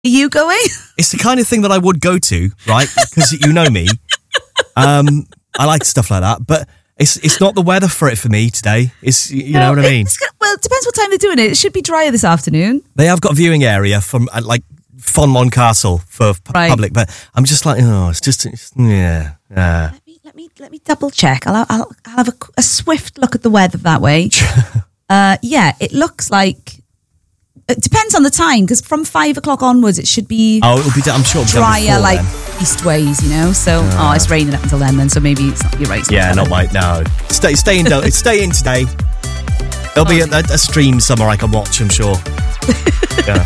Are you going? It's the kind of thing that I would go to, right? Because you know me. I like stuff like that, but it's not the weather for it for me today. You know what I mean? Well, it depends what time they're doing it. It should be drier this afternoon. They have got a viewing area from Fonmon Castle for public, but I'm just like, yeah. Let me double check. I'll have a swift look at the weather that way. Yeah, it looks like. It depends on the time, because from 5 o'clock onwards, it should be. Oh, it'll be. I'm sure it'll be drier, before like then. east ways, you know. So, it's raining up until then. So maybe it's not. You're right. Yeah, not right. No, stay in today. There'll be a stream somewhere I can watch. I'm sure. Yeah.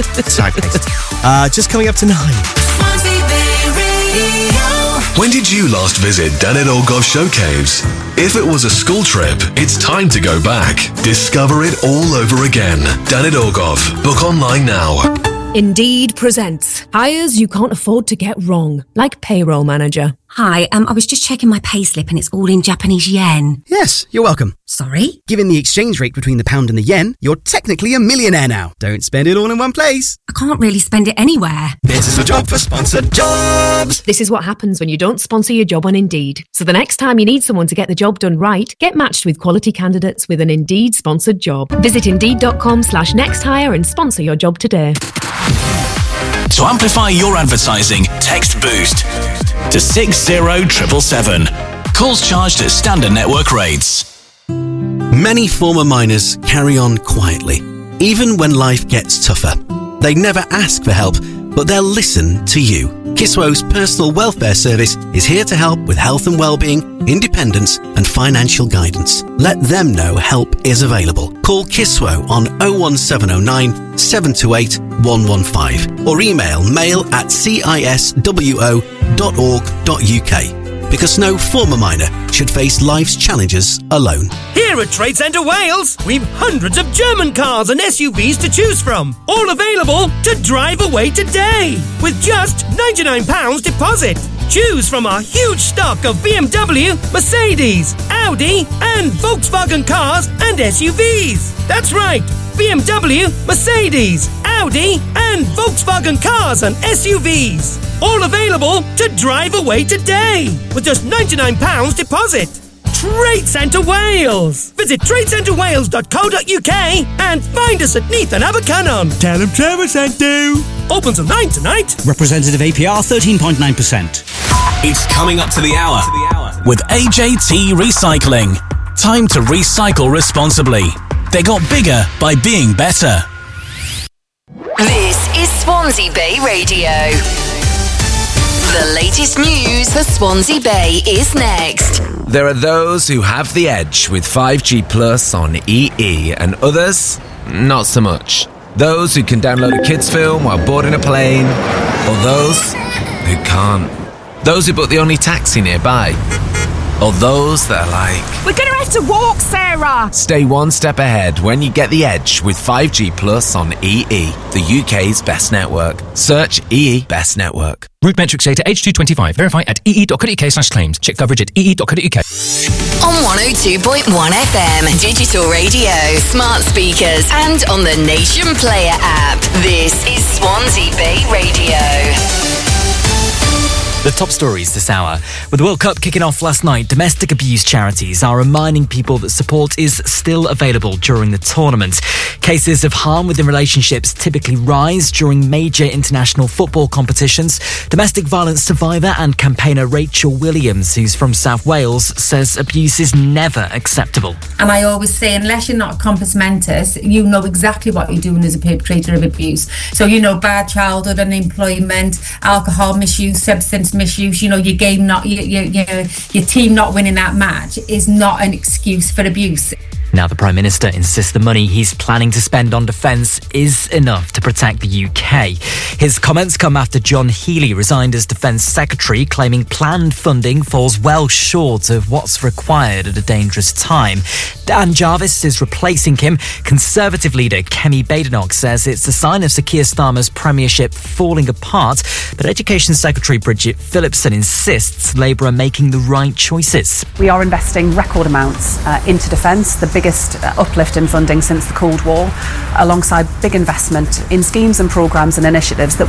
Just coming up to 9. When did you last visit Dannet Olgov Show Caves? If it was a school trip, it's time to go back. Discover it all over again. Dannet Olgov. Book online now. Indeed presents hires you can't afford to get wrong, like payroll manager. Hi, I was just checking my payslip and it's all in Japanese yen. Yes, you're welcome. Sorry? Given the exchange rate between the pound and the yen, you're technically a millionaire now. Don't spend it all in one place. I can't really spend it anywhere. This is a job for sponsored jobs. This is what happens when you don't sponsor your job on Indeed. So the next time you need someone to get the job done right, get matched with quality candidates with an Indeed sponsored job. Visit Indeed.com/nexthire and sponsor your job today. To amplify your advertising, text BOOST to 60777. Calls charged at standard network rates. Many former miners carry on quietly, even when life gets tougher. They never ask for help, but they'll listen to you. Kiswo's personal welfare service is here to help with health and well-being, independence and financial guidance. Let them know help is available. Call Kiswo on 01709 728 115 or email mail@ciswo.org.uk. Because no former miner should face life's challenges alone. Here at Trade Centre Wales, we've hundreds of German cars and SUVs to choose from, all available to drive away today with just £99 deposit. Choose from our huge stock of BMW, Mercedes, Audi and Volkswagen cars and SUVs. That's right, BMW, Mercedes, Audi and Volkswagen cars and SUVs. All available to drive away today with just £99 deposit. Trade Centre Wales. Visit tradecentrewales.co.uk and find us at Neath and Abercanon. Tell them Trevor sent you. Open till 9 tonight. Representative APR 13.9%. It's coming up to the hour with AJT Recycling. Time to recycle responsibly. They got bigger by being better. This is Swansea Bay Radio. The latest news for Swansea Bay is next. There are those who have the edge with 5G Plus on EE and others, not so much. Those who can download a kids' film while boarding a plane, or those who can't. Those who book the only taxi nearby, or those that are like, we're going to have to walk, Sarah! Stay one step ahead when you get the edge with 5G Plus on EE, the UK's best network. Search EE Best Network. Route metrics data H225. Verify at ee.co.uk/claims. Check coverage at ee.co.uk. On 102.1 FM, digital radio, smart speakers, and on the Nation Player app. This is Swansea Bay Radio. The top stories this hour. With the World Cup kicking off last night, domestic abuse charities are reminding people that support is still available during the tournament. Cases of harm within relationships typically rise during major international football competitions. Domestic violence survivor and campaigner Rachel Williams, who's from South Wales, says abuse is never acceptable. And I always say, unless you're not a compos mentis, you know exactly what you're doing as a perpetrator of abuse. So, you know, bad childhood, unemployment, alcohol misuse, substance misuse, you know, your game not, your team not winning that match is not an excuse for abuse. Now the Prime Minister insists the money he's planning to spend on defence is enough to protect the UK. His comments come after John Healey resigned as Defence Secretary, claiming planned funding falls well short of what's required at a dangerous time. Dan Jarvis is replacing him. Conservative leader Kemi Badenoch says it's a sign of Sir Keir Starmer's premiership falling apart, but Education Secretary Bridget Phillipson insists Labour are making the right choices. We are investing record amounts into defence, the biggest uplift in funding since the Cold War, alongside big investment in schemes and programmes and initiatives that